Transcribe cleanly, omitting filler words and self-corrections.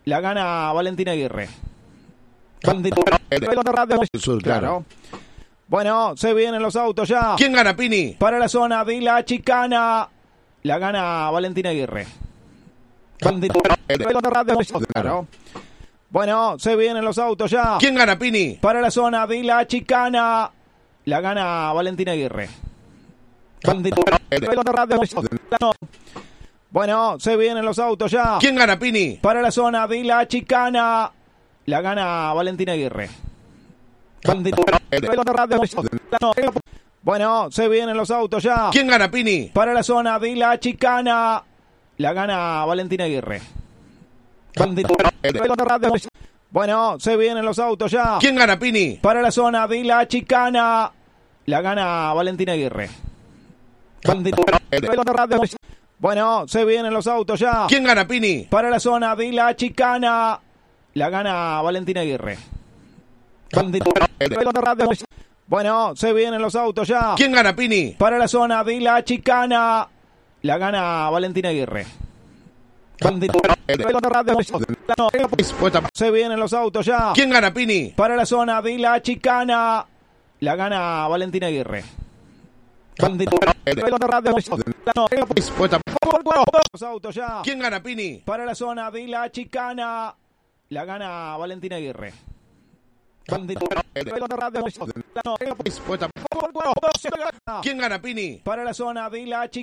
La gana Valentina Aguirre. Sur, Claro. Bueno, se vienen los autos ya. ¿Quién gana, Pini? Para la zona de la chicana. La gana Valentina Aguirre. Claro. Bueno, se vienen los autos ya. ¿Quién gana, Pini? Para la zona de la chicana. La gana Valentina Aguirre. Bueno, se vienen los autos ya. ¿Quién gana, Pini? Para la zona de la chicana. La gana Valentina Aguirre. Bueno, se vienen los autos ya. ¿Quién gana, Pini? Para la zona de la chicana. La gana Valentina Aguirre. Bueno, se vienen los autos ya. ¿Quién gana, Pini? Para la zona de la chicana. La gana Valentina Aguirre. Bueno, se vienen los autos ya. ¿Quién gana, Pini? Para la zona de la chicana. La gana Valentina Aguirre. Bueno, se vienen los autos ya. ¿Quién gana, Pini? Para la zona de la chicana. La gana Valentina Aguirre. Se vienen los autos ya. ¿Quién gana, Pini? Para la zona de la chicana. La gana Valentina Aguirre. Los autos ya. ¿Quién gana, Pini? Para la zona de la chicana. La gana Valentina Aguirre. ¿Quién gana, Pini? Para la zona de la chicana.